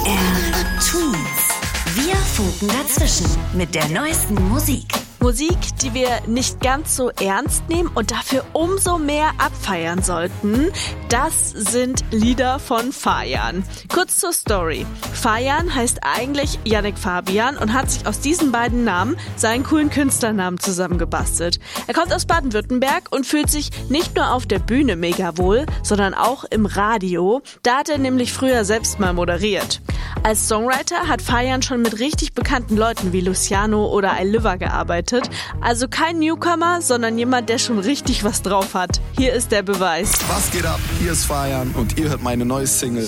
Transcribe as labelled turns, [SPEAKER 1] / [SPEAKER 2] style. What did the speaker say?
[SPEAKER 1] MDR Twins. Wir funken dazwischen mit der neuesten Musik.
[SPEAKER 2] Musik, die wir nicht ganz so ernst nehmen und dafür umso mehr abfeiern sollten, das sind Lieder von Fajan. Kurz zur Story. Fajan heißt eigentlich Yannick Fabian und hat sich aus diesen beiden Namen seinen coolen Künstlernamen zusammengebastelt. Er kommt aus Baden-Württemberg und fühlt sich nicht nur auf der Bühne mega wohl, sondern auch im Radio. Da hat er nämlich früher selbst mal moderiert. Als Songwriter hat Fajan schon mit richtig bekannten Leuten wie Luciano oder Ailiva gearbeitet. Also kein Newcomer, sondern jemand, der schon richtig was drauf hat. Hier ist der Beweis.
[SPEAKER 3] Was geht ab? Hier ist Fajan und ihr hört meine neue Single